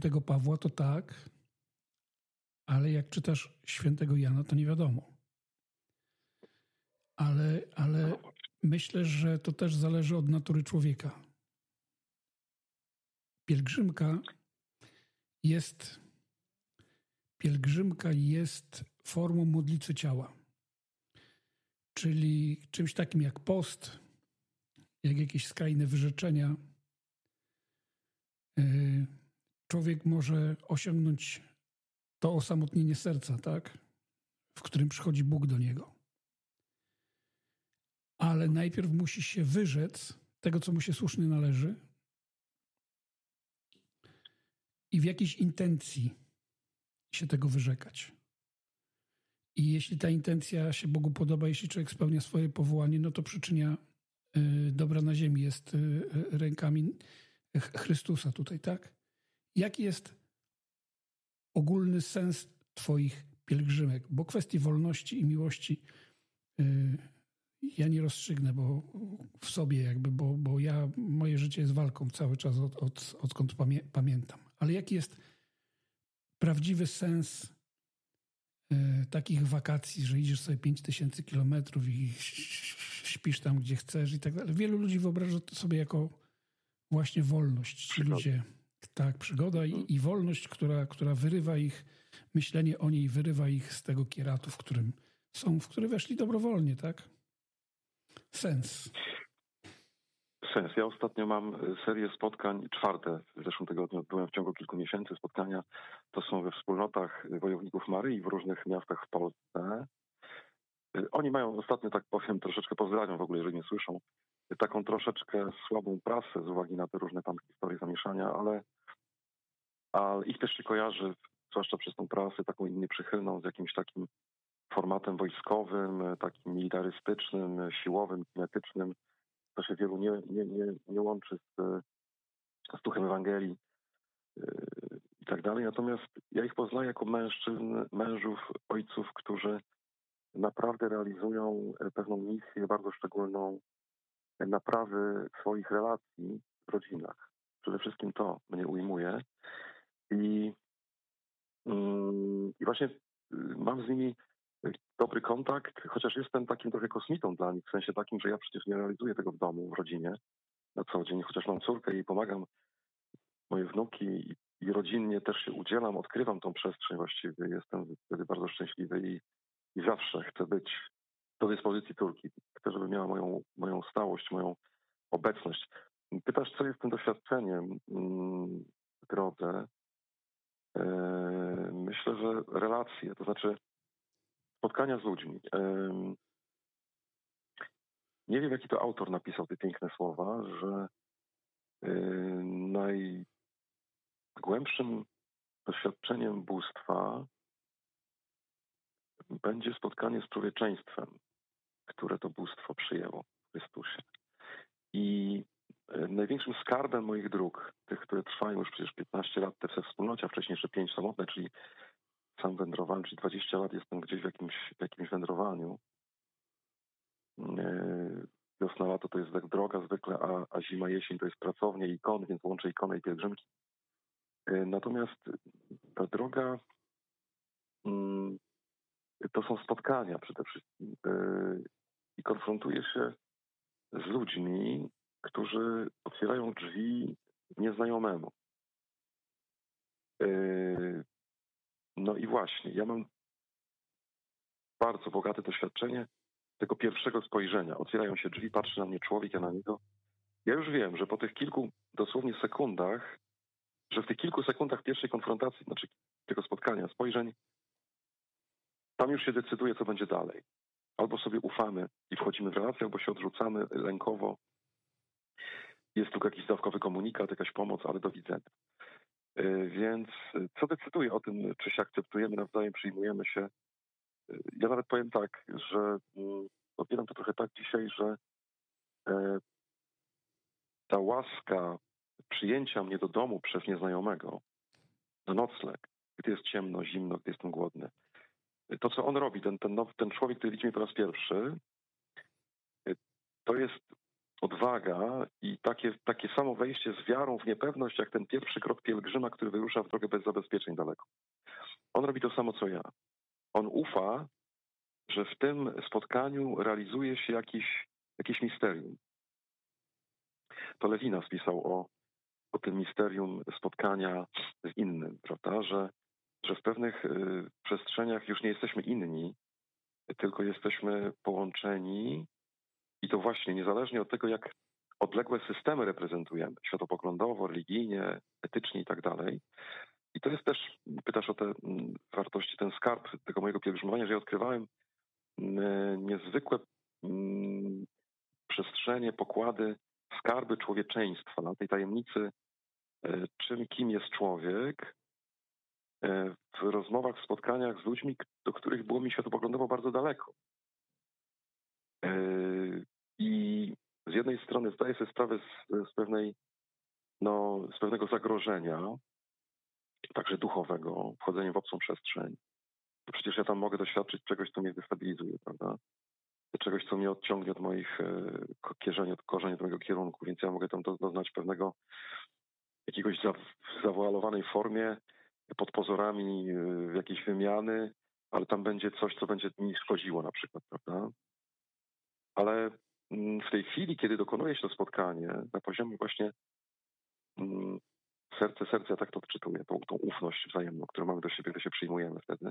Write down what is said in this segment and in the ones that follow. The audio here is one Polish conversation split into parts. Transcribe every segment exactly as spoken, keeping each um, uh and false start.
świętego Pawła, to tak, ale jak czytasz świętego Jana, to nie wiadomo. Ale, ale myślę, że to też zależy od natury człowieka. Pielgrzymka jest, pielgrzymka jest formą modlitwy ciała. Czyli czymś takim jak post, jak jakieś skrajne wyrzeczenia. Człowiek może osiągnąć to osamotnienie serca, tak? W którym przychodzi Bóg do niego. Ale najpierw musi się wyrzec tego, co mu się słusznie należy i w jakiejś intencji się tego wyrzekać. I jeśli ta intencja się Bogu podoba, jeśli człowiek spełnia swoje powołanie, no to przyczynia y, dobra na ziemi jest y, rękami Chrystusa tutaj, tak? Jaki jest ogólny sens twoich pielgrzymek? Bo kwestii wolności i miłości y, ja nie rozstrzygnę, bo w sobie jakby, bo, bo ja, moje życie jest walką cały czas od, od, odkąd pamię, pamiętam. Ale jaki jest prawdziwy sens y, takich wakacji, że idziesz sobie pięć tysięcy kilometrów i śpisz tam, gdzie chcesz i tak dalej. Wielu ludzi wyobraża to sobie jako właśnie wolność. Ci ludzie, tak, przygoda i, i wolność, która, która wyrywa ich, myślenie o niej wyrywa ich z tego kieratu, w którym są, w który weszli dobrowolnie, tak? Sens. Sens. Ja ostatnio mam serię spotkań, czwarte w zeszłym tygodniu, byłem w ciągu kilku miesięcy. Spotkania to są we wspólnotach wojowników Maryi w różnych miastach w Polsce. Oni mają ostatnio, tak powiem, troszeczkę pozdrawiam w ogóle, jeżeli mnie słyszą, taką troszeczkę słabą prasę z uwagi na te różne tam historie zamieszania, ale, ale ich też się kojarzy, zwłaszcza przez tą prasę, taką nieprzychylną, z jakimś takim formatem wojskowym, takim militarystycznym, siłowym, kinetycznym. To się wielu nie, nie, nie, nie łączy z, z duchem Ewangelii yy, i tak dalej. Natomiast ja ich poznaję jako mężczyzn, mężów, ojców, którzy naprawdę realizują pewną misję bardzo szczególną naprawy swoich relacji w rodzinach. Przede wszystkim to mnie ujmuje. I, yy, i właśnie yy, mam z nimi dobry kontakt, chociaż jestem takim trochę kosmitą dla nich, w sensie takim, że ja przecież nie realizuję tego w domu, w rodzinie na co dzień, chociaż mam córkę i pomagam, moje wnuki i, i rodzinnie też się udzielam, odkrywam tą przestrzeń właściwie, jestem wtedy bardzo szczęśliwy i, i zawsze chcę być do dyspozycji córki. Chcę, żeby miała moją, moją stałość, moją obecność. Pytasz, co jest tym doświadczeniem w drodze? Myślę, że relacje, to znaczy spotkania z ludźmi. Nie wiem, jaki to autor napisał te piękne słowa, że najgłębszym doświadczeniem bóstwa będzie spotkanie z człowieczeństwem, które to bóstwo przyjęło w Chrystusie. I największym skarbem moich dróg, tych, które trwają już przecież piętnaście lat, te we wspólnocie, a wcześniej jeszcze pięć samotne, czyli sam wędrowałem, czyli dwadzieścia lat jestem gdzieś w jakimś, w jakimś wędrowaniu. Wiosna, lato to jest tak droga zwykle, a, a zima, jesień to jest pracownia i ikon, więc łączę ikonę i pielgrzymki. Natomiast ta droga to są spotkania przede wszystkim i konfrontuję się z ludźmi, którzy otwierają drzwi nieznajomemu. No i właśnie, ja mam bardzo bogate doświadczenie tego pierwszego spojrzenia. Otwierają się drzwi, patrzy na mnie człowiek, ja na niego. Ja już wiem, że po tych kilku dosłownie sekundach, że w tych kilku sekundach pierwszej konfrontacji, znaczy tego spotkania, spojrzeń, tam już się decyduje, co będzie dalej. Albo sobie ufamy i wchodzimy w relację, albo się odrzucamy lękowo. Jest tu jakiś dawkowy komunikat, jakaś pomoc, ale do widzenia. Więc co decyduje o tym, czy się akceptujemy nawzajem, przyjmujemy się? Ja nawet powiem tak, że odbieram to trochę tak dzisiaj, że ta łaska przyjęcia mnie do domu przez nieznajomego, na nocleg, gdy jest ciemno, zimno, gdy jestem głodny, to, co on robi, ten, ten, nowy, ten człowiek, który widzi mnie po raz pierwszy, to jest odwaga i takie, takie samo wejście z wiarą w niepewność, jak ten pierwszy krok pielgrzyma, który wyrusza w drogę bez zabezpieczeń daleko. On robi to samo, co ja. On ufa, że w tym spotkaniu realizuje się jakiś, jakieś misterium. To Lewinas pisał o, o tym misterium spotkania z innym, prawda? Że, że w pewnych y, przestrzeniach już nie jesteśmy inni, tylko jesteśmy połączeni i to właśnie niezależnie od tego, jak odległe systemy reprezentujemy, światopoglądowo, religijnie, etycznie i tak dalej. I to jest też, pytasz o te mm, wartości, ten skarb tego mojego pielgrzymowania, że ja odkrywałem mm, niezwykłe mm, przestrzenie, pokłady, skarby człowieczeństwa, na tej tajemnicy, e, czym, kim jest człowiek, e, w rozmowach, w spotkaniach z ludźmi, do których było mi światopoglądowo bardzo daleko. E, I z jednej strony zdaję sobie sprawę z, z pewnej, no, z pewnego zagrożenia, także duchowego, wchodzenia w obcą przestrzeń. Przecież ja tam mogę doświadczyć czegoś, co mnie destabilizuje, prawda? Czegoś, co mnie odciągnie od moich korzeni, od korzeni, od mojego kierunku, więc ja mogę tam doznać pewnego jakiegoś za, w zawoalowanej formie, pod pozorami jakiejś wymiany, ale tam będzie coś, co będzie mi szkodziło na przykład, prawda? Ale w tej chwili, kiedy dokonuje się to spotkanie, na poziomie właśnie mm, serce, serce, ja tak to odczytuję, tą, tą ufność wzajemną, którą mamy do siebie, gdy się przyjmujemy wtedy,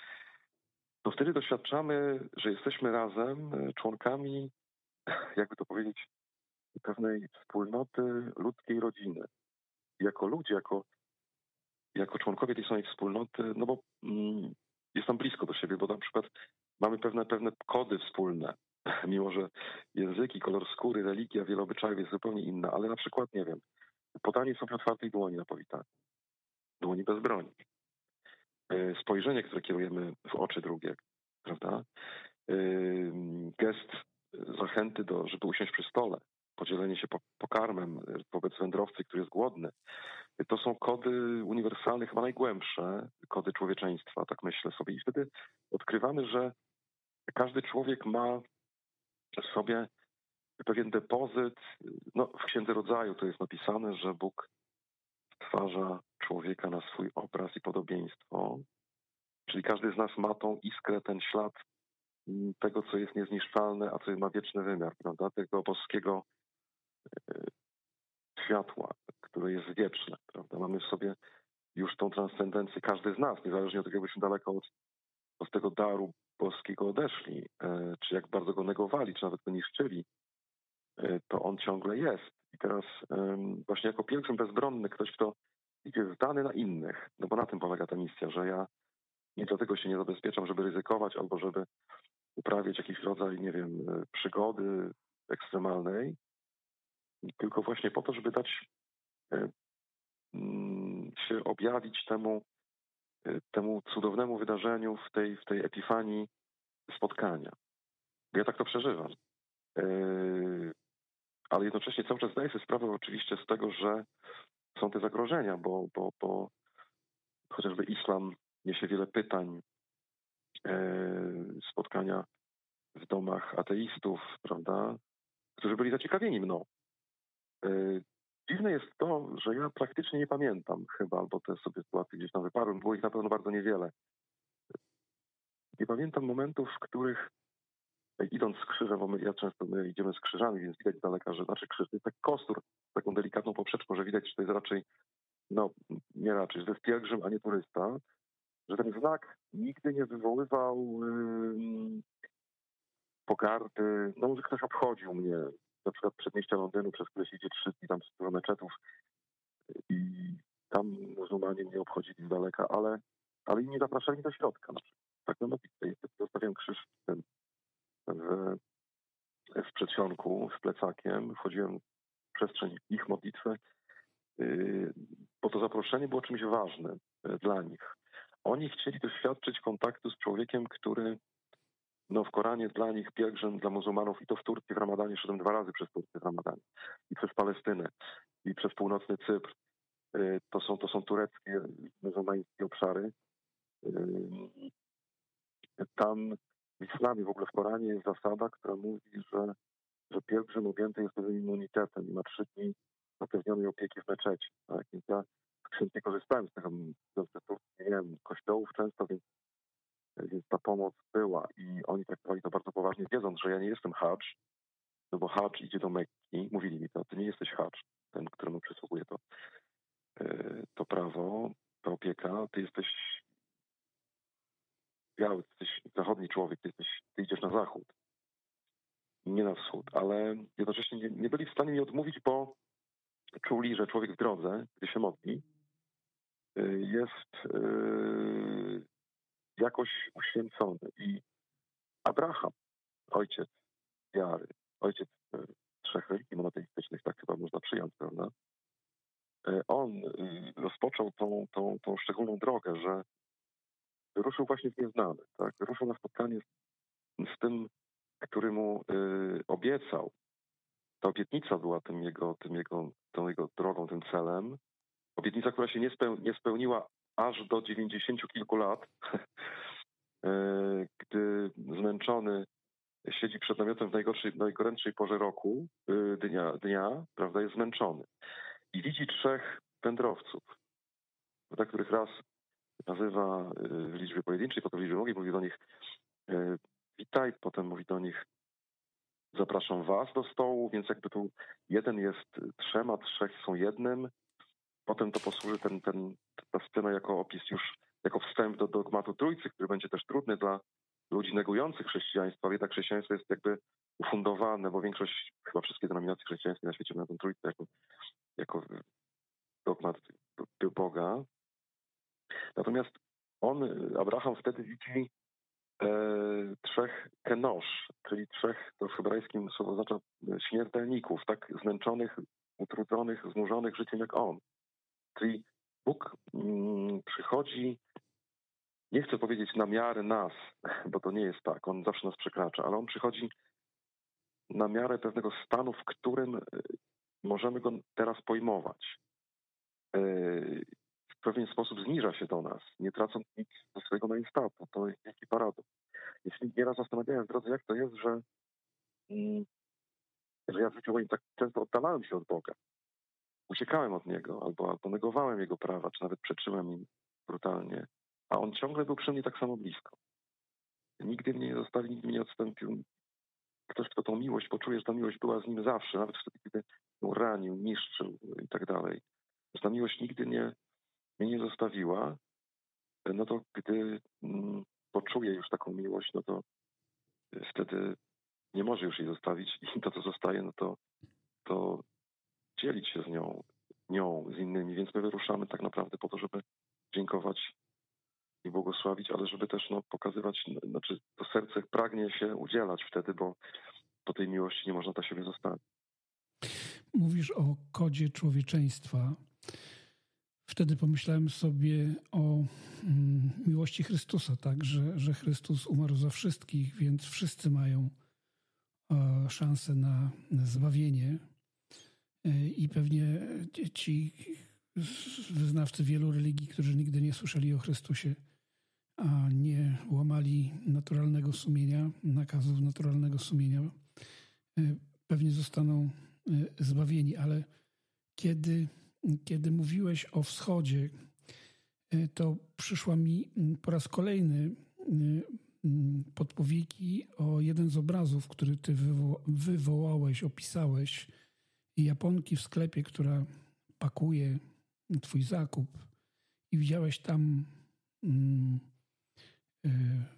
to wtedy doświadczamy, że jesteśmy razem członkami, jakby to powiedzieć, pewnej wspólnoty ludzkiej rodziny. Jako ludzie, jako, jako członkowie tej samej wspólnoty, no bo mm, jest nam blisko do siebie, bo na przykład mamy pewne, pewne kody wspólne, mimo że języki, kolor skóry, religia, wiele obyczajów jest zupełnie inna, ale na przykład, nie wiem, podanie sobie otwartej dłoni na powitanie, dłoni bez broni, spojrzenie, które kierujemy w oczy drugiego, prawda? Gest zachęty, do, żeby usiąść przy stole, podzielenie się pokarmem wobec wędrowcy, który jest głodny. To są kody uniwersalne, chyba najgłębsze kody człowieczeństwa, tak myślę sobie. I wtedy odkrywamy, że każdy człowiek ma w sobie pewien depozyt. No, w Księdze Rodzaju to jest napisane, że Bóg stwarza człowieka na swój obraz i podobieństwo. Czyli każdy z nas ma tą iskrę, ten ślad tego, co jest niezniszczalne, a co ma wieczny wymiar, prawda? Tego boskiego światła, które jest wieczne, prawda? Mamy w sobie już tą transcendencję, każdy z nas, niezależnie od tego, jakbyśmy daleko od, od tego daru boskiego odeszli, e, czy jak bardzo go negowali, czy nawet go niszczyli, e, to on ciągle jest. I teraz e, właśnie jako pielgrzym bezbronny, ktoś, kto idzie zdany na innych, no bo na tym polega ta misja, że ja nie dlatego się nie zabezpieczam, żeby ryzykować albo żeby uprawiać jakiś rodzaj, nie wiem, przygody ekstremalnej, tylko właśnie po to, żeby dać się objawić temu, temu cudownemu wydarzeniu w tej, w tej epifanii spotkania. Ja tak to przeżywam. Ale jednocześnie cały czas zdaję sobie sprawę oczywiście z tego, że są te zagrożenia, bo, bo, bo chociażby islam niesie wiele pytań, spotkania w domach ateistów, prawda, którzy byli zaciekawieni mną. Dziwne jest to, że ja praktycznie nie pamiętam chyba, albo te sobie sytuacje gdzieś tam wyparłem, było ich na pewno bardzo niewiele. Nie pamiętam momentów, w których idąc z krzyżem, bo my, ja często my idziemy z krzyżami, więc widać z daleka, że znaczy krzyż to jest taki kostur, taką delikatną poprzeczką, że widać, że to jest raczej, no nie raczej, że to jest pielgrzym, a nie turysta, że ten znak nigdy nie wywoływał yy, pogardy, no może ktoś obchodził mnie, na przykład przedmieścia Londynu, przez które się idzie trzy dni, tam dużo meczetów i tam muzułmanie mnie obchodzili z daleka, ale, ale inni zapraszali do środka. Na przykład. Tak na modlitwie. Zostawiam krzyż w, tym, w, w przedsionku z plecakiem, wchodziłem w przestrzeń ich modlitwy, yy, bo to zaproszenie było czymś ważnym yy, dla nich. Oni chcieli doświadczyć kontaktu z człowiekiem, który no w Koranie dla nich pielgrzym, dla muzułmanów i to w Turcji w Ramadanie, szedłem dwa razy przez Turcję w Ramadanie i przez Palestynę i przez północny Cypr. To są, to są tureckie, muzułmańskie obszary. Tam w islamie, w ogóle w Koranie jest zasada, która mówi, że że pielgrzym objęty jest pewnym immunitetem i ma trzy dni zapewnionej opieki w meczecie. Tak? Więc ja skrzętnie korzystałem z tego, nie wiem, kościołów często, więc, więc ta pomoc była i oni traktowali to bardzo poważnie, wiedząc, że ja nie jestem hadż, no bo hadż idzie do Mekki. Mówili mi to, ty nie jesteś hadż, ten, któremu przysługuje to, to prawo, ta opieka, ty jesteś biały, ty jesteś zachodni człowiek, ty, jesteś, ty idziesz na zachód, nie na wschód, ale jednocześnie nie, nie byli w stanie mi odmówić, bo czuli, że człowiek w drodze, gdy się modli, jest jakoś uświęcony. I Abraham, ojciec wiary, ojciec trzech religii monoteistycznych, tak chyba można przyjąć, prawda? On rozpoczął tą, tą, tą szczególną drogę, że ruszył właśnie w nieznane, tak? Ruszył na spotkanie z, z tym, który mu y, obiecał. Ta obietnica była tym jego, tym jego, tą jego drogą, tym celem. Obietnica, która się nie, speł, nie spełniła aż do dziewięćdziesięciu kilku lat, y, gdy zmęczony siedzi przed namiotem w najgorszej, najgorętszej porze roku, y, dnia, dnia, prawda, jest zmęczony. I widzi trzech wędrowców, prawda, których raz nazywa w liczbie pojedynczej, potem w liczbie mnogiej, mówi do nich witaj, potem mówi do nich zapraszam was do stołu, więc jakby tu jeden jest trzema, trzech są jednym. Potem to posłuży ten, ten, ta scena jako opis już, jako wstęp do dogmatu Trójcy, który będzie też trudny dla ludzi negujących chrześcijaństwo, ale jednak chrześcijaństwo jest jakby ufundowane, bo większość, chyba wszystkie denominacje chrześcijańskie na świecie mają tę Trójcę jako, jako dogmat Boga. Natomiast on, Abraham, wtedy widzi e, trzech kenosz, czyli trzech, to w hebrajskim słowo oznacza śmiertelników, tak zmęczonych, utrudzonych, znużonych życiem jak on. Czyli Bóg mm, przychodzi, nie chcę powiedzieć na miarę nas, bo to nie jest tak, on zawsze nas przekracza, ale on przychodzi na miarę pewnego stanu, w którym możemy go teraz pojmować. E, w pewien sposób zniża się do nas, nie tracąc nic ze swojego majestatu. To jest wielki paradoks. Jeśli nieraz zastanawiałem w drodze, jak to jest, że, mm, że ja w życiu moim tak często oddalałem się od Boga. Uciekałem od Niego, albo, albo negowałem Jego prawa, czy nawet przeczyłem im brutalnie. A On ciągle był przy mnie tak samo blisko. Nigdy mnie nie zostawił, nigdy mnie nie odstąpił. Ktoś, kto tą miłość poczuje, że ta miłość była z nim zawsze, nawet wtedy, kiedy ją ranił, niszczył i tak dalej. Że ta miłość nigdy nie, mnie nie zostawiła, no to gdy mm, poczuje już taką miłość, no to wtedy nie może już jej zostawić i to, co zostaje, no to, to dzielić się z nią, nią, z innymi. Więc my wyruszamy tak naprawdę po to, żeby dziękować i błogosławić, ale żeby też no, pokazywać, znaczy to serce pragnie się udzielać wtedy, bo po tej miłości nie można dla siebie zostawić. Mówisz o kodzie człowieczeństwa. Wtedy pomyślałem sobie o mm, miłości Chrystusa, tak, że, że Chrystus umarł za wszystkich, więc wszyscy mają e, szansę na, na zbawienie. E, I pewnie ci wyznawcy wielu religii, którzy nigdy nie słyszeli o Chrystusie, a nie łamali naturalnego sumienia, nakazów naturalnego sumienia, e, pewnie zostaną e, zbawieni. Ale kiedy Kiedy mówiłeś o wschodzie, to przyszła mi po raz kolejny podpowiedzi o jeden z obrazów, który ty wywo- wywołałeś, opisałeś. Japonki w sklepie, która pakuje twój zakup i widziałeś tam mm, y,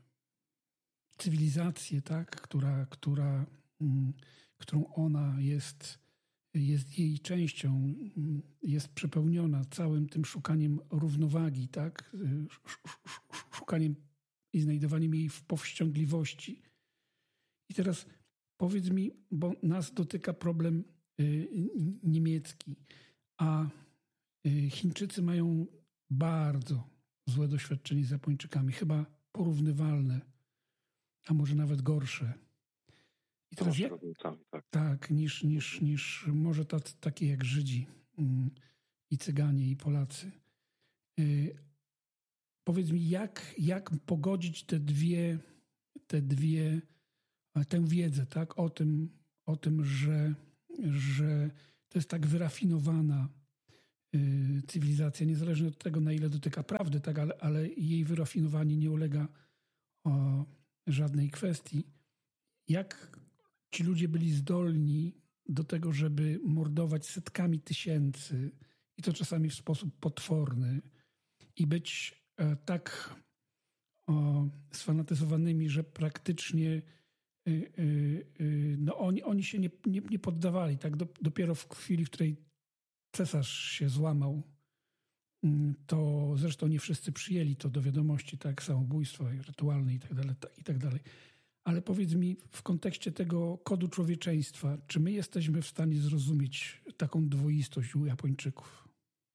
cywilizację, tak, która, która, mm, którą ona jest jest jej częścią, jest przepełniona całym tym szukaniem równowagi, tak? Szukaniem i znajdowaniem jej w powściągliwości. I teraz powiedz mi, bo nas dotyka problem niemiecki, a Chińczycy mają bardzo złe doświadczenie z Japończykami, chyba porównywalne, a może nawet gorsze. I teraz jak, tak, tak niż, niż, niż może tacy, takie jak Żydzi mm, i Cyganie i Polacy. Yy, powiedz mi, jak, jak pogodzić te dwie, te dwie, tę wiedzę, tak, o tym, o tym, że, że to jest tak wyrafinowana cywilizacja, niezależnie od tego, na ile dotyka prawdy, tak, ale, ale jej wyrafinowanie nie ulega o żadnej kwestii. Jak ci ludzie byli zdolni do tego, żeby mordować setkami tysięcy i to czasami w sposób potworny i być e, tak o, sfanatyzowanymi, że praktycznie y, y, y, no oni, oni się nie, nie, nie poddawali. Tak? Do, dopiero w chwili, w której cesarz się złamał, to zresztą nie wszyscy przyjęli to do wiadomości, tak, samobójstwo rytualne i tak dalej, i tak dalej. Ale powiedz mi, w kontekście tego kodu człowieczeństwa, czy my jesteśmy w stanie zrozumieć taką dwoistość u Japończyków?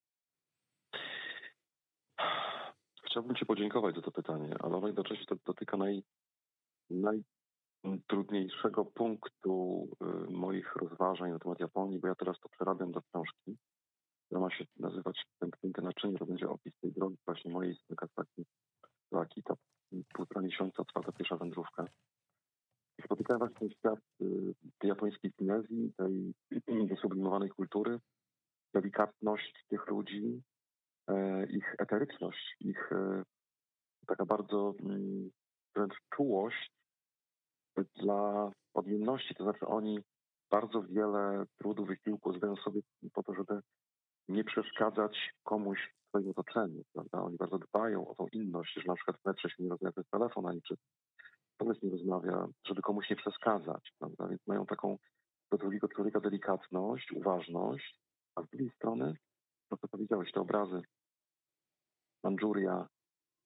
Chciałbym Ci podziękować za to pytanie, ale ono jednocześnie to dotyka naj, najtrudniejszego punktu y, moich rozważań na temat Japonii, bo ja teraz to przerabiam do książki, która ma się nazywać Pęknięte naczynie, to będzie opis tej drogi właśnie mojej z Nagasaki do Akita. Półtora miesiąca trwa ta pierwsza wędrówka. Spotykałem właśnie ten świat y, tej japońskiej finezji, tej wysublimowanej kultury, delikatność tych ludzi, y, ich eteryczność, ich y, taka bardzo y, wręcz czułość dla odmienności. To znaczy oni bardzo wiele trudu, wysiłku zdają sobie po to, żeby nie przeszkadzać komuś w swoim otoczeniu, prawda? Oni bardzo dbają o tą inność, że na przykład w metrze się nie rozmawia przez telefon, ani przez pomysł nie rozmawia, żeby komuś nie przeszkadzać, prawda? Więc mają taką do drugiego człowieka delikatność, uważność, a z drugiej strony, to co powiedziałeś, te obrazy, Mandżuria,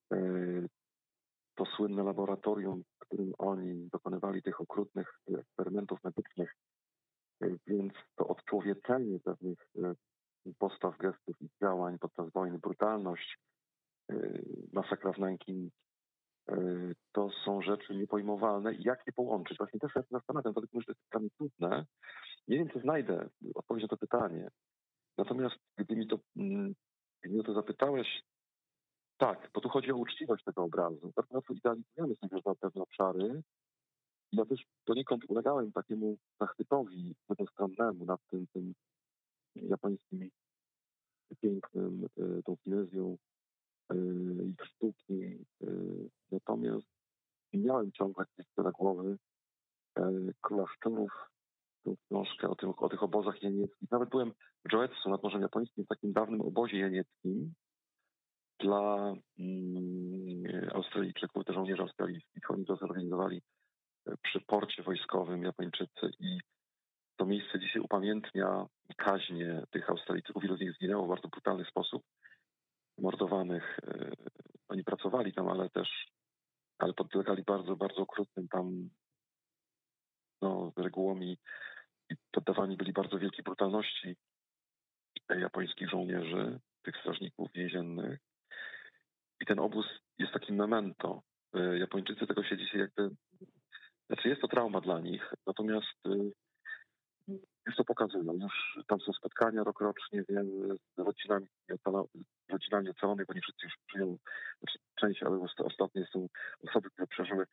to słynne laboratorium, w którym oni dokonywali tych okrutnych eksperymentów medycznych, więc to odczłowieczenie pewnych postaw, gestów i działań podczas wojny, brutalność, masakra w Nanking, to są rzeczy niepojmowalne. I jak je połączyć? Właśnie też ja się zastanawiam, dlatego że to jest dla mnie trudne. Nie wiem, czy znajdę odpowiedź na to pytanie. Natomiast gdy mi to, gdy mi o to zapytałeś, tak, bo tu chodzi o uczciwość tego obrazu. Tak łatwo idealizujemy sobie na pewne obszary. Ja też poniekąd ulegałem takiemu zachwytowi jednostronnemu nad tym, tym japońskim pięknym, tą finezją ich sztuki. Natomiast miałem ciągle gdzieś tyle głowy Króla Szczurów, tą książkę o, tym, o tych obozach jenieckich. Nawet byłem w Joetsu nad Morzem Japońskim, w takim dawnym obozie jenieckim dla mm, Australijczyków, te żołnierzy australijskich. Oni to zorganizowali przy porcie wojskowym Japończycy i to miejsce dzisiaj upamiętnia kaźnie tych Australijczyków. Wielu z nich zginęło w bardzo brutalny sposób, mordowanych. Oni pracowali tam, ale też ale podlegali bardzo, bardzo okrutnym tam no, regułom i, i poddawani byli bardzo wielkiej brutalności japońskich żołnierzy, tych strażników więziennych. I ten obóz jest takim memento. Japończycy tego się dzisiaj jakby... Znaczy jest to trauma dla nich, natomiast już to pokazują. Już tam są spotkania rokrocznie, wiem, z rodzinami, z rodzinami ocalonych, bo nie wszyscy już przyjął, znaczy część, ale ostatnie są osoby, które przeżyły.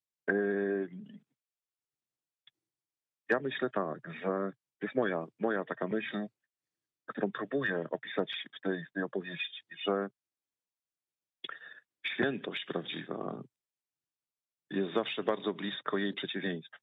Ja myślę tak, że to jest moja, moja taka myśl, którą próbuję opisać w tej, w tej opowieści, że świętość prawdziwa jest zawsze bardzo blisko jej przeciwieństwa.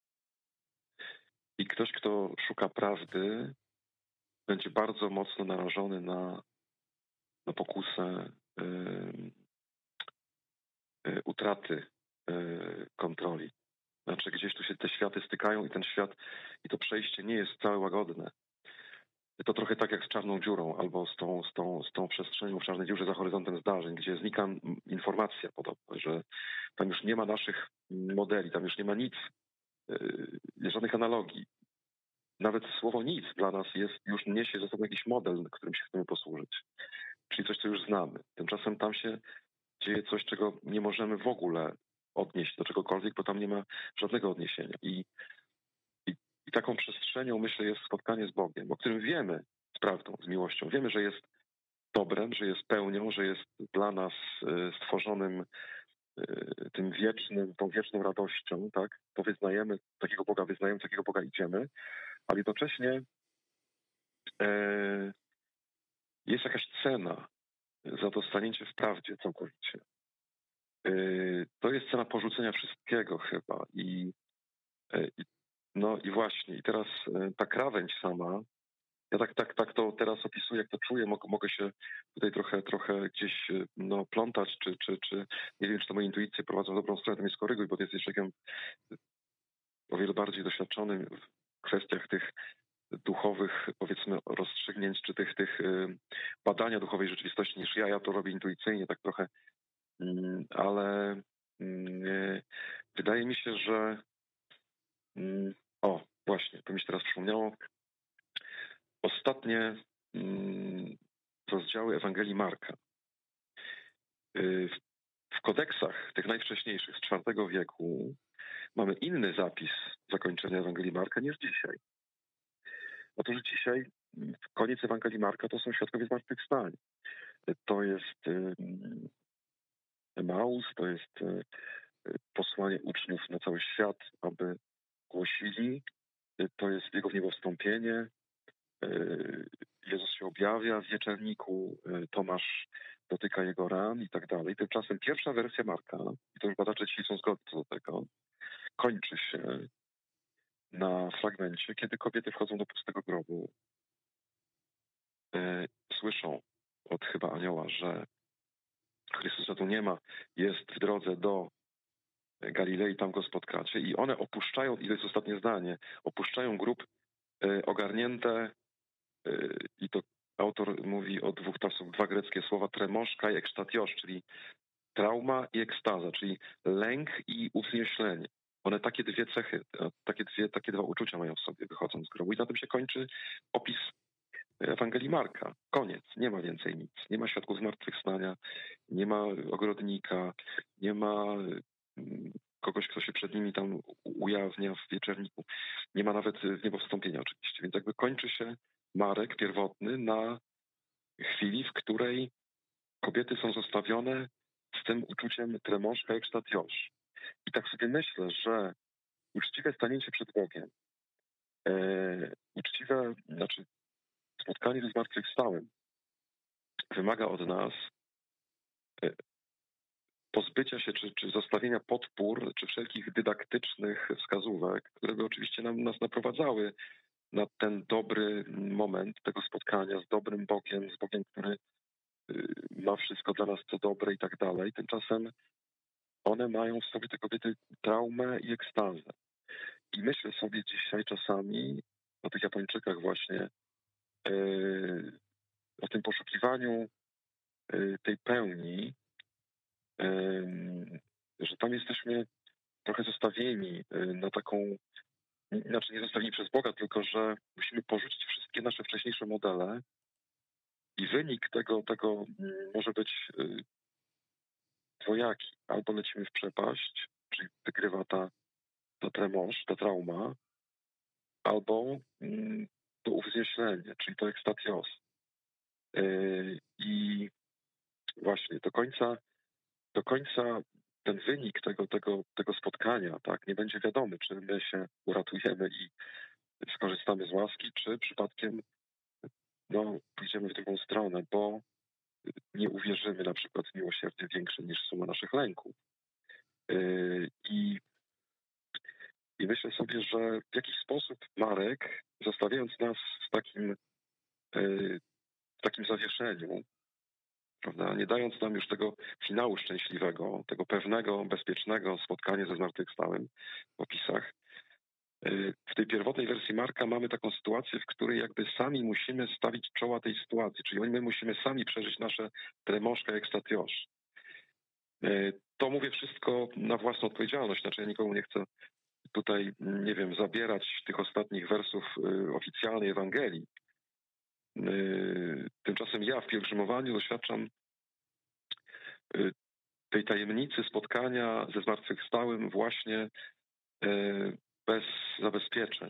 I ktoś, kto szuka prawdy, będzie bardzo mocno narażony na, na pokusę yy, yy, utraty yy, kontroli. Znaczy gdzieś tu się te światy stykają i ten świat, i to przejście nie jest wcale łagodne. To trochę tak jak z czarną dziurą albo z tą, z tą, z tą przestrzenią w czarnej dziurze za horyzontem zdarzeń, gdzie znika informacja podobna, że tam już nie ma naszych modeli, tam już nie ma nic, yy, żadnych analogii. Nawet słowo nic dla nas jest, już niesie ze sobą jakiś model, którym się chcemy posłużyć. Czyli coś, co już znamy. Tymczasem tam się dzieje coś, czego nie możemy w ogóle odnieść do czegokolwiek, bo tam nie ma żadnego odniesienia. I, i, i taką przestrzenią, myślę, jest spotkanie z Bogiem, o którym wiemy z prawdą, z miłością. Wiemy, że jest dobrem, że jest pełnią, że jest dla nas stworzonym tym wiecznym, tą wieczną radością, tak? To wyznajemy, takiego Boga wyznajemy, takiego Boga idziemy, ale jednocześnie e, jest jakaś cena za to stanięcie w prawdzie całkowicie. E, to jest cena porzucenia wszystkiego chyba i, e, i no i właśnie, i teraz e, ta krawędź sama, ja tak, tak, tak to teraz opisuję, jak to czuję, mogę, mogę się tutaj trochę, trochę gdzieś no, plątać, czy, czy, czy nie wiem, czy to moje intuicje prowadzą w dobrą stronę, to mnie skoryguj, bo ty jesteś człowiekiem o wiele bardziej doświadczonym w kwestiach tych duchowych, powiedzmy, rozstrzygnięć, czy tych, tych badania duchowej rzeczywistości niż ja. Ja to robię intuicyjnie, tak trochę, ale wydaje mi się, że o, właśnie, to mi się teraz przypomniało, ostatnie rozdziały Ewangelii Marka. W kodeksach tych najwcześniejszych z czwartego wieku mamy inny zapis zakończenia Ewangelii Marka niż dzisiaj. Otóż dzisiaj koniec Ewangelii Marka to są świadkowie zmartwychwstań. To jest Emaus, to jest posłanie uczniów na cały świat, aby głosili. To jest jego w niebo wstąpienie. Jezus się objawia w wieczerniku, Tomasz dotyka jego ran i tak dalej. Tymczasem pierwsza wersja Marka, i to już badacze dzisiaj są zgodni co do tego, kończy się na fragmencie, kiedy kobiety wchodzą do pustego grobu. Słyszą od chyba anioła, że Chrystusa tu nie ma, jest w drodze do Galilei, tam go spotkacie. I one opuszczają, i to jest ostatnie zdanie, opuszczają grób ogarnięte, i to autor mówi o dwóch, to są dwa greckie słowa, tremoszka i ekstatiosz, czyli trauma i ekstaza, czyli lęk i uwznieślenie. One takie dwie cechy, takie, dwie, takie dwa uczucia mają w sobie, wychodząc z grobu. I na tym się kończy opis Ewangelii Marka. Koniec. Nie ma więcej nic. Nie ma świadków zmartwychwstania, nie ma ogrodnika, nie ma kogoś, kto się przed nimi tam ujawnia w wieczerniku. Nie ma nawet niebowstąpienia oczywiście. Więc jakby kończy się Marek pierwotny na chwili, w której kobiety są zostawione z tym uczuciem tremoszka i ekstatiosz. I tak sobie myślę, że uczciwe stanięcie przed Bogiem, e, uczciwe, znaczy spotkanie ze zmartwychwstałym wymaga od nas e, pozbycia się, czy, czy zostawienia podpór, czy wszelkich dydaktycznych wskazówek, które by oczywiście nam, nas naprowadzały na ten dobry moment tego spotkania z dobrym Bogiem, z Bogiem, który ma wszystko dla nas co dobre i tak dalej. Tymczasem one mają w sobie, te kobiety, traumę i ekstazę. I myślę sobie dzisiaj czasami o tych Japończykach właśnie, yy, o tym poszukiwaniu yy, tej pełni, yy, że tam jesteśmy trochę zostawieni yy, na taką, znaczy nie zostawieni przez Boga, tylko że musimy porzucić wszystkie nasze wcześniejsze modele i wynik tego, tego yy, może być yy, dwojaki. Albo lecimy w przepaść, czyli wygrywa ta, ta tremosz, ta trauma, albo mm, to uwznieślenie, czyli to ekstatios. Yy, I właśnie do końca, do końca ten wynik tego, tego, tego spotkania, tak, nie będzie wiadomy, czy my się uratujemy i skorzystamy z łaski, czy przypadkiem no, pójdziemy w drugą stronę, bo nie uwierzymy na przykład w miłosierdzie większe niż suma naszych lęków. Yy, I I myślę sobie, że w jakiś sposób Marek, zostawiając nas w takim, w takim zawieszeniu, prawda, nie dając nam już tego finału szczęśliwego, tego pewnego, bezpiecznego spotkania ze zmartwychwstałym w opisach, w tej pierwotnej wersji Marka mamy taką sytuację, w której jakby sami musimy stawić czoła tej sytuacji, czyli my musimy sami przeżyć nasze tremoszka i ekstatiosz. To mówię wszystko na własną odpowiedzialność, znaczy ja nikomu nie chcę tutaj, nie wiem, zabierać tych ostatnich wersów y, oficjalnej Ewangelii. Y, tymczasem ja w pielgrzymowaniu doświadczam y, tej tajemnicy spotkania ze zmartwychwstałym właśnie y, bez zabezpieczeń.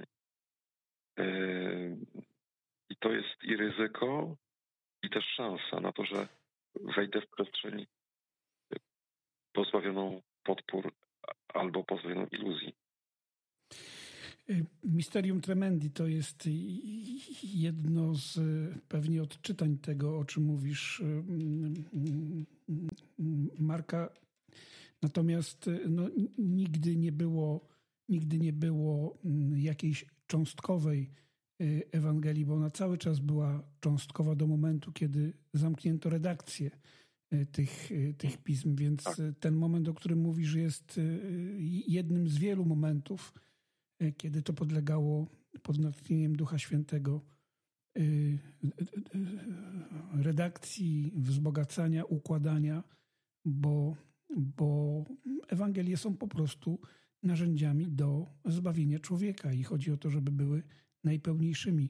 Y, I to jest i ryzyko, i też szansa na to, że wejdę w przestrzeń pozbawioną podpór albo pozbawioną iluzji. Mysterium Tremendi to jest jedno z pewnie odczytań tego, o czym mówisz, Marka. Natomiast no, nigdy nie było, nigdy nie było jakiejś cząstkowej Ewangelii, bo ona cały czas była cząstkowa do momentu, kiedy zamknięto redakcję tych, tych pism. Więc tak. Ten moment, o którym mówisz, jest jednym z wielu momentów, kiedy to podlegało pod natchnieniem Ducha Świętego redakcji, wzbogacania, układania, bo, bo Ewangelie są po prostu narzędziami do zbawienia człowieka i chodzi o to, żeby były najpełniejszymi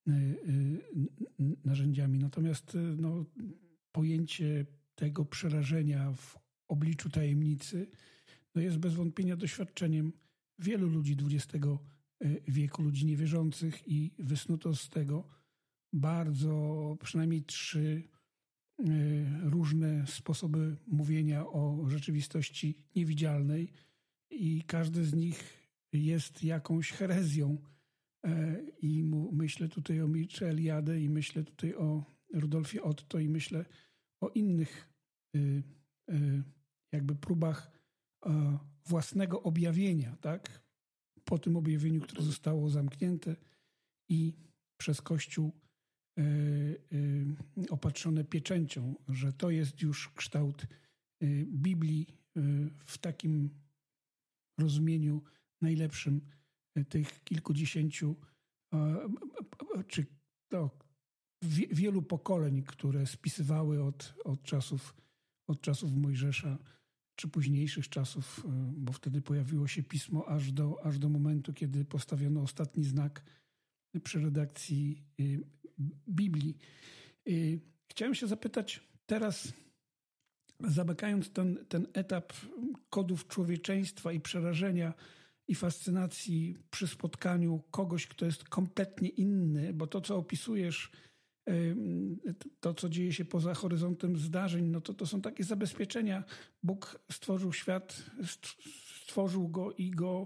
narzędziami. Natomiast no, pojęcie tego przerażenia w obliczu tajemnicy no, jest bez wątpienia doświadczeniem wielu ludzi dwudziestego wieku, ludzi niewierzących, i wysnuto z tego bardzo, przynajmniej trzy różne sposoby mówienia o rzeczywistości niewidzialnej i każdy z nich jest jakąś herezją. I myślę tutaj o Mircea Eliade i myślę tutaj o Rudolfie Otto i myślę o innych jakby próbach własnego objawienia, tak? Po tym objawieniu, które zostało zamknięte i przez Kościół y, y, opatrzone pieczęcią, że to jest już kształt y, Biblii y, w takim rozumieniu najlepszym y, tych kilkudziesięciu y, czy no, wie, wielu pokoleń, które spisywały od, od czasów od czasów Mojżesza czy późniejszych czasów, bo wtedy pojawiło się pismo aż do, aż do momentu, kiedy postawiono ostatni znak przy redakcji Biblii. Chciałem się zapytać teraz, zamykając ten, ten etap kodów człowieczeństwa i przerażenia i fascynacji przy spotkaniu kogoś, kto jest kompletnie inny, bo to, co opisujesz, to, co dzieje się poza horyzontem zdarzeń, no to to są takie zabezpieczenia. Bóg stworzył świat, stworzył go i go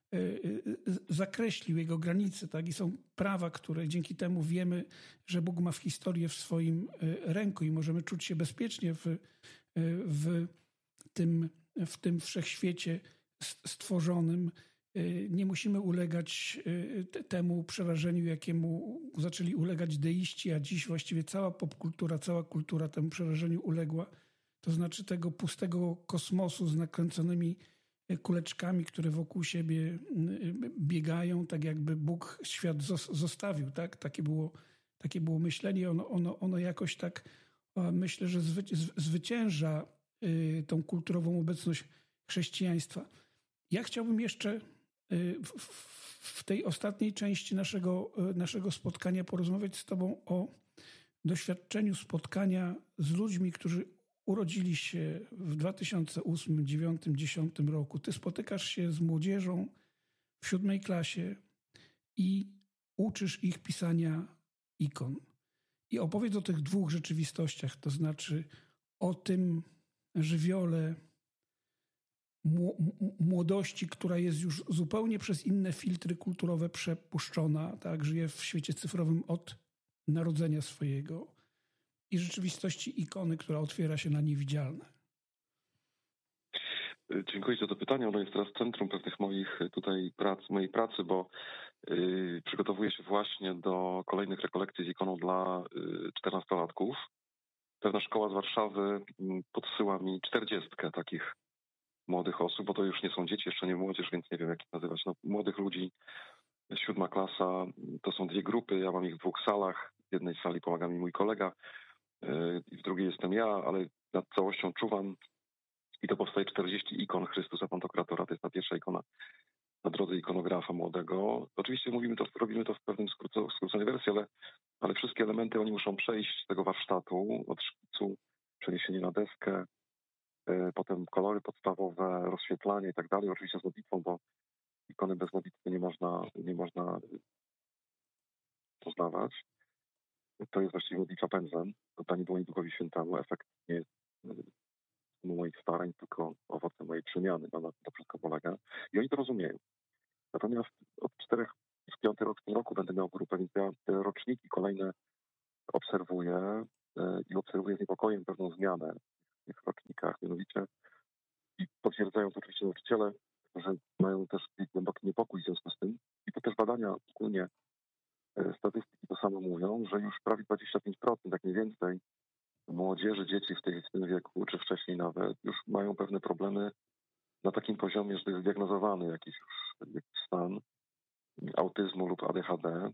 zakreślił, jego granice, tak? I są prawa, które dzięki temu wiemy, że Bóg ma w historię w swoim ręku i możemy czuć się bezpiecznie w, w, tym, w tym wszechświecie stworzonym. Nie musimy ulegać temu przerażeniu, jakiemu zaczęli ulegać deiści, a dziś właściwie cała popkultura, cała kultura temu przerażeniu uległa. To znaczy tego pustego kosmosu z nakręconymi kuleczkami, które wokół siebie biegają, tak jakby Bóg świat zostawił. Tak? Takie było, takie było myślenie. Ono, ono, ono jakoś tak, myślę, że zwy, zwycięża tą kulturową obecność chrześcijaństwa. Ja chciałbym jeszcze w, w tej ostatniej części naszego, naszego spotkania porozmawiać z tobą o doświadczeniu spotkania z ludźmi, którzy urodzili się w dwa tysiące ósmym, dwa tysiące dziewiątym, dwa tysiące dziesiątym roku. Ty spotykasz się z młodzieżą w siódmej klasie i uczysz ich pisania ikon. I opowiedz o tych dwóch rzeczywistościach, to znaczy o tym żywiole młodości, która jest już zupełnie przez inne filtry kulturowe przepuszczona, tak, żyje w świecie cyfrowym od narodzenia swojego, i rzeczywistości ikony, która otwiera się na niewidzialne. Dziękuję za to pytanie. Ono jest teraz centrum pewnych moich tutaj prac, mojej pracy, bo yy, przygotowuję się właśnie do kolejnych rekolekcji z ikoną dla yy, czternastolatków. Pewna szkoła z Warszawy podsyła mi czterdziestkę takich młodych osób, bo to już nie są dzieci, jeszcze nie młodzież, więc nie wiem, jak ich nazywać. No, młodych ludzi, siódma klasa, to są dwie grupy, ja mam ich w dwóch salach. W jednej sali pomaga mi mój kolega i w drugiej jestem ja, ale nad całością czuwam i to powstaje czterdzieści ikon Chrystusa Pantokratora. To jest ta pierwsza ikona na drodze ikonografa młodego. Oczywiście mówimy to, robimy to w pewnym skróconej wersji, ale, ale wszystkie elementy oni muszą przejść z tego warsztatu, od szkicu, przeniesienie na deskę, potem kolory podstawowe, rozświetlanie i tak dalej. Oczywiście z modlitwą, bo ikony bez modlitwy nie można, nie można poznawać. To jest właściwie modlitwa pędzlem, to Pani Dłoni Duchowi Świętemu. Efekt nie jest moich starań, tylko owocem mojej przemiany. No, na tym to wszystko polega. I oni to rozumieją. Natomiast od czterech, z piąty rok w tym roku będę miał grupę, więc ja te roczniki kolejne obserwuję i obserwuję z niepokojem pewną zmianę w tych rocznikach. Mianowicie i potwierdzają to oczywiście nauczyciele, że mają też głęboki niepokój w związku z tym. I to też badania, ogólnie statystyki to samo mówią, że już prawie dwadzieścia pięć procent, jak mniej więcej, młodzieży, dzieci w, tej, w tym wieku, czy wcześniej nawet, już mają pewne problemy na takim poziomie, że to jest zdiagnozowany jakiś już jakiś stan autyzmu lub A D H D.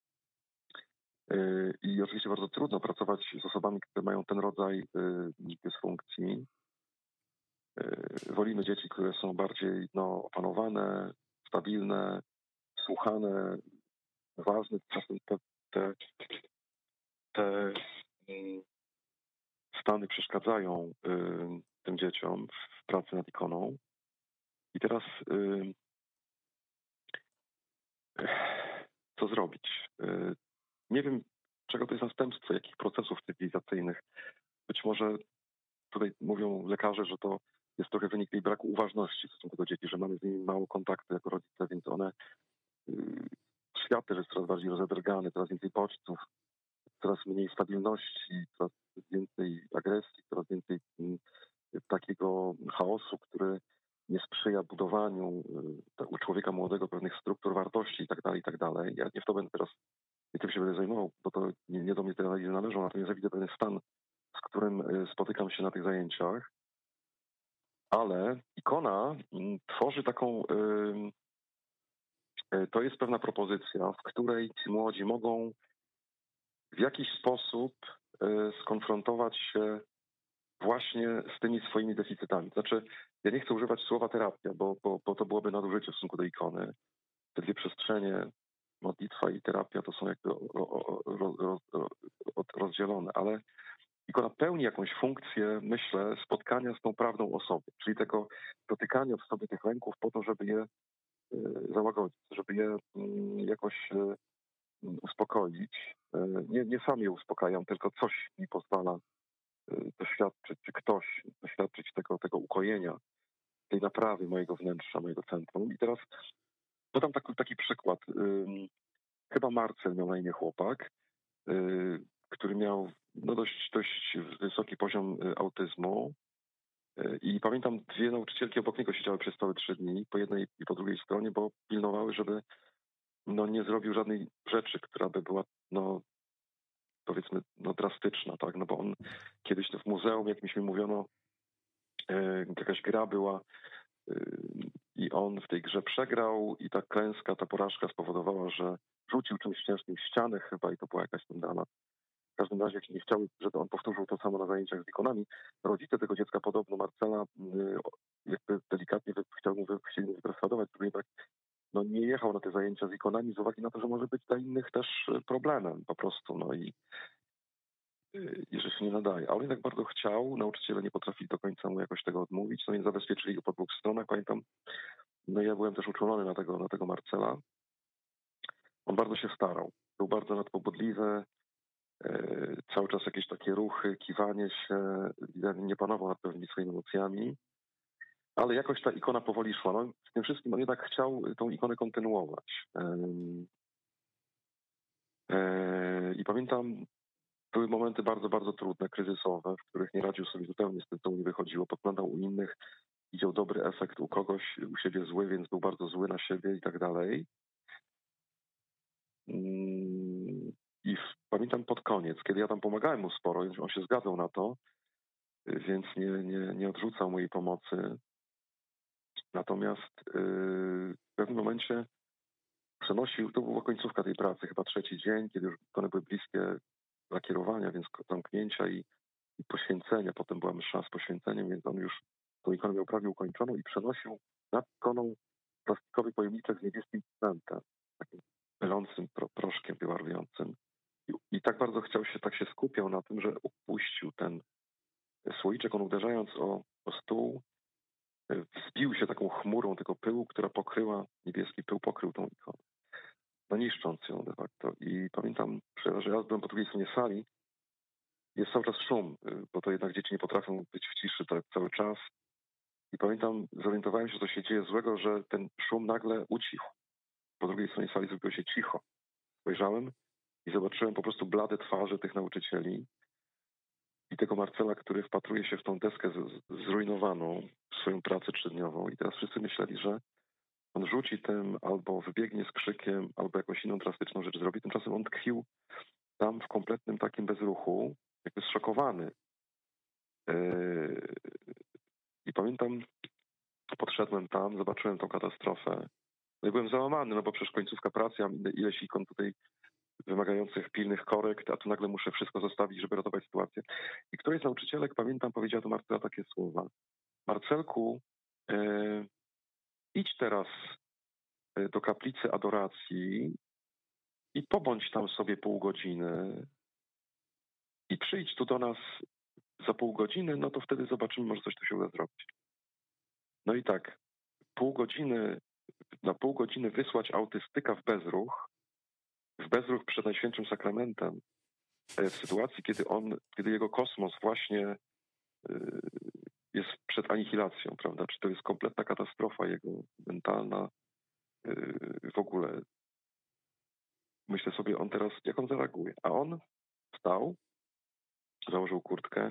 I oczywiście bardzo trudno pracować z osobami, które mają ten rodzaj dysfunkcji. Wolimy dzieci, które są bardziej no, opanowane, stabilne, słuchane, ważne. Czasem te, te, te stany przeszkadzają tym dzieciom w pracy nad ikoną. I teraz co zrobić? Nie wiem, czego to jest następstwo, jakich procesów cywilizacyjnych. Być może tutaj mówią lekarze, że to jest trochę wynik tej braku uważności w stosunku do dzieci, że mamy z nimi mało kontaktu jako rodzice, więc one, świat też jest coraz bardziej rozedrgany, coraz więcej bodźców, coraz mniej stabilności, coraz więcej agresji, coraz więcej takiego chaosu, który nie sprzyja budowaniu u człowieka młodego pewnych struktur, wartości itd., itd. Ja nie w to będę teraz, nie tym się będę zajmował, bo to nie, nie do mnie te analizy należą, natomiast ja widzę pewien stan, z którym spotykam się na tych zajęciach, ale ikona tworzy taką, to jest pewna propozycja, w której ci młodzi mogą w jakiś sposób skonfrontować się właśnie z tymi swoimi deficytami. Znaczy, ja nie chcę używać słowa terapia, bo, bo, bo to byłoby nadużycie w stosunku do ikony. Te dwie przestrzenie, modlitwa i terapia, to są jakby ro, ro, ro, ro, rozdzielone, ale ikona pełni jakąś funkcję, myślę, spotkania z tą prawdą o sobie, czyli tego dotykania w sobie tych lęków po to, żeby je załagodzić, żeby je jakoś uspokoić. Nie, nie sam je uspokajam, tylko coś mi pozwala doświadczyć, czy ktoś doświadczyć tego, tego ukojenia, tej naprawy mojego wnętrza, mojego centrum. I teraz podam taki, taki przykład. Chyba Marcel miał na imię chłopak, który miał no dość, dość wysoki poziom autyzmu. I pamiętam, dwie nauczycielki obok niego siedziały przez całe trzy dni, po jednej i po drugiej stronie, bo pilnowały, żeby no, nie zrobił żadnej rzeczy, która by była, no powiedzmy, no, drastyczna, tak? No bo on kiedyś w muzeum jakimś mi mówiono, e, jakaś gra była e, i on w tej grze przegrał i ta klęska, ta porażka spowodowała, że rzucił czymś ciężkim w ścianę chyba i to była jakaś tam dramat. W każdym razie, jak nie chciały, żeby on powtórzył to samo na zajęciach z ikonami, rodzice tego dziecka, podobno Marcela, jakby delikatnie chciał mu, chcieli mu wyperswadować, żeby jednak no, nie jechał na te zajęcia z ikonami z uwagi na to, że może być dla innych też problemem po prostu, no i, i że się nie nadaje. Ale jednak bardzo chciał, nauczyciele nie potrafili do końca mu jakoś tego odmówić, no więc zabezpieczyli go po dwóch stronach, pamiętam. No ja byłem też uczulony na tego, na tego Marcela. On bardzo się starał, był bardzo nadpobudliwy, cały czas jakieś takie ruchy, kiwanie się, nie panował nad pewnymi swoimi emocjami, ale jakoś ta ikona powoli szła. No, z tym wszystkim on jednak chciał tą ikonę kontynuować. I pamiętam, były momenty bardzo, bardzo trudne, kryzysowe, w których nie radził sobie zupełnie z tym, co mu nie wychodziło. Podglądał u innych, widział dobry efekt u kogoś, u siebie zły, więc był bardzo zły na siebie i tak dalej. I w, pamiętam pod koniec, kiedy ja tam pomagałem mu sporo, on się zgadzał na to, więc nie, nie, nie odrzucał mojej pomocy. Natomiast yy, w pewnym momencie przenosił, to była końcówka tej pracy, chyba trzeci dzień, kiedy już ikony były bliskie lakierowania, więc zamknięcia i, i poświęcenia. Potem była msza z poświęceniem, więc on już tą ikonę miał prawie ukończoną i przenosił nad ikoną plastikowy pojemniczek z niebieskim pigmentem, takim pylącym pro, proszkiem piłarującym. I, I tak bardzo chciał się, tak się skupiał na tym, że upuścił ten słoiczek, on uderzając o, o stół, wzbił się taką chmurą tego pyłu, która pokryła, niebieski pył pokrył tą ikonę, no niszcząc ją de facto. I pamiętam, że ja byłem po drugiej stronie sali jest cały czas szum, bo to jednak dzieci nie potrafią być w ciszy tak cały czas. I pamiętam, zorientowałem się, że to się dzieje złego, że ten szum nagle ucichł. Po drugiej stronie sali zrobiło się cicho. Spojrzałem i zobaczyłem po prostu blade twarze tych nauczycieli i tego Marcela, który wpatruje się w tą deskę z, zrujnowaną, w swoją pracę trzydniową. I teraz wszyscy myśleli, że on rzuci tym, albo wybiegnie z krzykiem, albo jakąś inną drastyczną rzecz zrobi. Tymczasem on tkwił tam w kompletnym takim bezruchu, jakby zszokowany. Yy... I pamiętam, podszedłem tam, zobaczyłem tą katastrofę. No i byłem załamany, no bo przecież końcówka pracy, ja mam ileś ikon tutaj wymagających pilnych korekt, a tu nagle muszę wszystko zostawić, żeby ratować sytuację. I któryś z nauczycielek, pamiętam, powiedziała do Marcela takie słowa. Marcelku, yy, idź teraz do kaplicy adoracji i pobądź tam sobie pół godziny i przyjdź tu do nas za pół godziny, no to wtedy zobaczymy, może coś tu się uda zrobić. No i tak, pół godziny, na pół godziny wysłać autystyka w bezruch, w bezruch przed Najświętszym Sakramentem, w sytuacji, kiedy on, kiedy jego kosmos właśnie jest przed anihilacją, prawda? Czy to jest kompletna katastrofa jego mentalna, w ogóle. Myślę sobie, on teraz, jak on zareaguje. A on wstał, założył kurtkę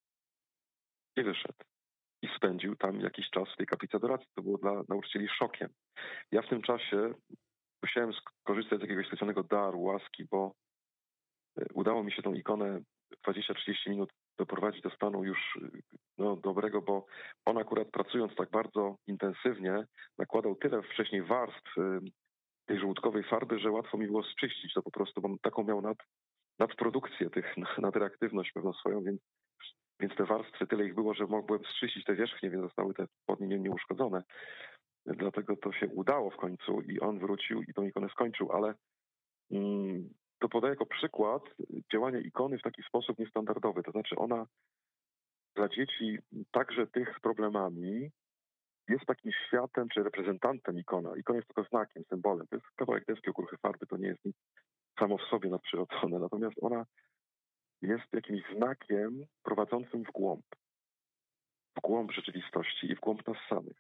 i wyszedł. I spędził tam jakiś czas w tej kaplicy adoracji. To było dla nauczycieli szokiem. Ja w tym czasie musiałem skorzystać z jakiegoś specjalnego daru, łaski, bo udało mi się tą ikonę dwadzieścia trzydzieści minut doprowadzić do stanu już no, dobrego, bo on akurat pracując tak bardzo intensywnie nakładał tyle wcześniej warstw tej żołądkowej farby, że łatwo mi było zczyścić to po prostu, bo taką miał nad, nadprodukcję tych, nadreaktywność pewną swoją, więc, więc te warstwy, tyle ich było, że mogłem zczyścić te wierzchnie, więc zostały te spodnie nieuszkodzone. Dlatego to się udało w końcu i on wrócił i tą ikonę skończył, ale mm, to podaję jako przykład działania ikony w taki sposób niestandardowy. To znaczy ona dla dzieci, także tych z problemami, jest takim światem czy reprezentantem ikona. Ikona jest tylko znakiem, symbolem. To jest kawałek deski, okruchy farby, to nie jest nic samo w sobie nadprzyrodzone. Natomiast ona jest jakimś znakiem prowadzącym w głąb. W głąb rzeczywistości i w głąb nas samych.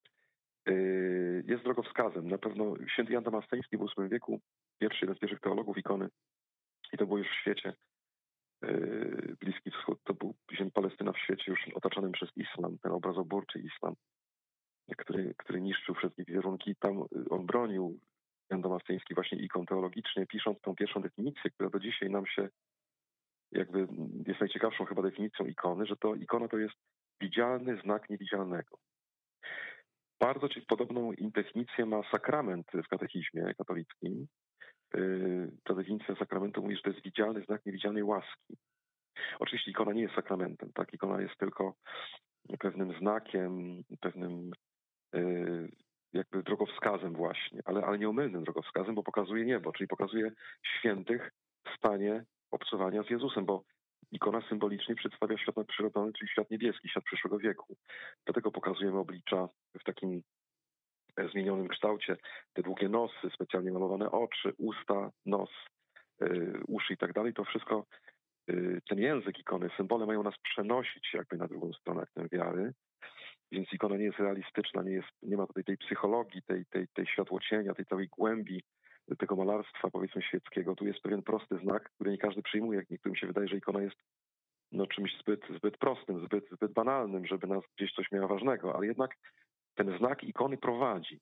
Jest drogowskazem. Na pewno święty Jan Damasceński w ósmym wieku, pierwszy, jeden z pierwszych teologów ikony, i to było już w świecie. Bliski Wschód to był ziem Palestyna w świecie już otaczonym przez islam, ten obrazoburczy islam, który, który niszczył wszystkie wizerunki. Tam on bronił, Jan Damasceński, właśnie ikon teologicznie, pisząc tą pierwszą definicję, która do dzisiaj nam się jakby jest najciekawszą chyba definicją ikony, że to ikona to jest widzialny znak niewidzialnego. Bardzo podobną definicję ma sakrament w katechizmie katolickim. Ta definicja sakramentu mówi, że to jest widzialny znak niewidzialnej łaski. Oczywiście ikona nie jest sakramentem, tak? Ikona jest tylko pewnym znakiem, pewnym jakby drogowskazem właśnie, ale, ale nieomylnym drogowskazem, bo pokazuje niebo, czyli pokazuje świętych w stanie obcowania z Jezusem, bo ikona symbolicznie przedstawia świat nadprzyrodzony, czyli świat niebieski, świat przyszłego wieku. Dlatego pokazujemy oblicza w takim zmienionym kształcie, te długie nosy, specjalnie malowane oczy, usta, nos, yy, uszy i tak dalej. To wszystko, yy, ten język ikony, symbole mają nas przenosić jakby na drugą stronę aktem wiary, więc ikona nie jest realistyczna, nie, jest, nie ma tutaj tej psychologii, tej, tej, tej światłocienia, tej całej głębi tego malarstwa, powiedzmy, świeckiego. Tu jest pewien prosty znak, który nie każdy przyjmuje. Niektórym się wydaje, że ikona jest no, czymś zbyt, zbyt prostym, zbyt, zbyt banalnym, żeby nas gdzieś coś miała ważnego, ale jednak ten znak ikony prowadzi.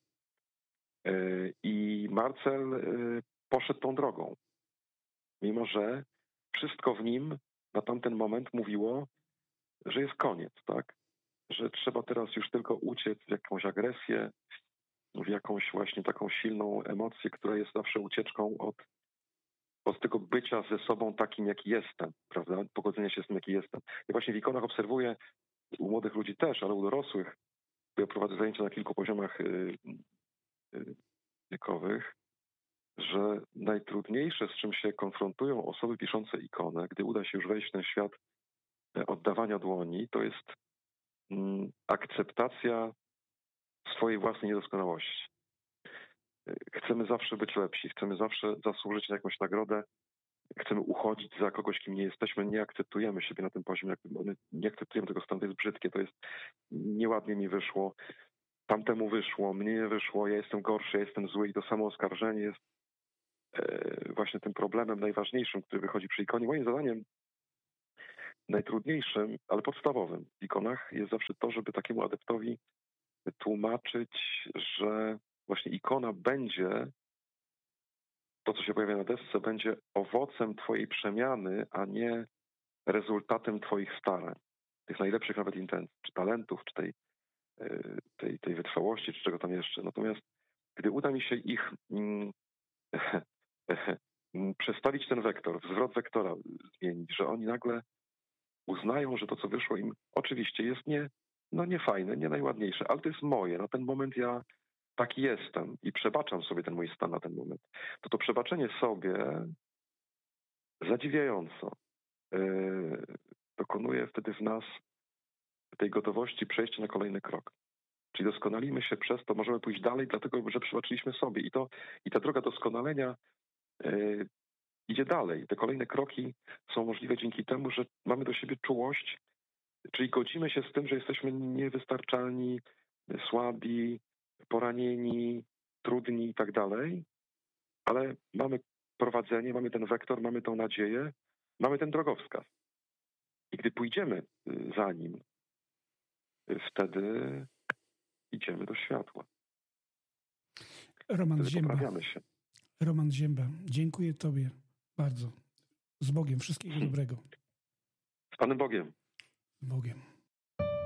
I Marcel poszedł tą drogą, mimo że wszystko w nim na tamten moment mówiło, że jest koniec, tak? Że trzeba teraz już tylko uciec w jakąś agresję, w jakąś właśnie taką silną emocję, która jest zawsze ucieczką od, od tego bycia ze sobą takim, jaki jestem, prawda? Pogodzenia się z tym, jaki jestem. Ja właśnie w ikonach obserwuję, u młodych ludzi też, ale u dorosłych, bo ja prowadzę zajęcia na kilku poziomach yy, yy, wiekowych, że najtrudniejsze, z czym się konfrontują osoby piszące ikonę, gdy uda się już wejść w ten świat oddawania dłoni, to jest mm, akceptacja swojej własnej niedoskonałości. Chcemy zawsze być lepsi, chcemy zawsze zasłużyć na jakąś nagrodę, chcemy uchodzić za kogoś, kim nie jesteśmy, nie akceptujemy siebie na tym poziomie, nie akceptujemy tego stanu, to jest brzydkie, to jest nieładnie mi wyszło, tamtemu wyszło, mnie nie wyszło, ja jestem gorszy, ja jestem zły i to samo oskarżenie jest właśnie tym problemem najważniejszym, który wychodzi przy ikonie. Moim zadaniem najtrudniejszym, ale podstawowym w ikonach jest zawsze to, żeby takiemu adeptowi tłumaczyć, że właśnie ikona będzie, to co się pojawia na desce, będzie owocem twojej przemiany, a nie rezultatem twoich starań. Tych najlepszych nawet intencji, czy talentów, czy tej, tej, tej wytrwałości, czy czego tam jeszcze. Natomiast gdy uda mi się ich mm, przestawić ten wektor, zwrot wektora zmienić, że oni nagle uznają, że to, co wyszło im, oczywiście jest nie, no nie fajne, nie najładniejsze, ale to jest moje. Na ten moment ja taki jestem i przebaczam sobie ten mój stan na ten moment. To to przebaczenie sobie zadziwiająco yy, dokonuje wtedy w nas tej gotowości przejścia na kolejny krok. Czyli doskonalimy się przez to, możemy pójść dalej, dlatego że przebaczyliśmy sobie. I, to, i ta droga doskonalenia yy, idzie dalej. Te kolejne kroki są możliwe dzięki temu, że mamy do siebie czułość, czyli godzimy się z tym, że jesteśmy niewystarczalni, słabi, poranieni, trudni i tak dalej, ale mamy prowadzenie, mamy ten wektor, mamy tą nadzieję, mamy ten drogowskaz. I gdy pójdziemy za nim, wtedy idziemy do światła. Roman wtedy Zięba. poprawiamy się. Roman Zięba, dziękuję Tobie bardzo. Z Bogiem. Wszystkiego dobrego. Z Panem Bogiem. Z Bogiem.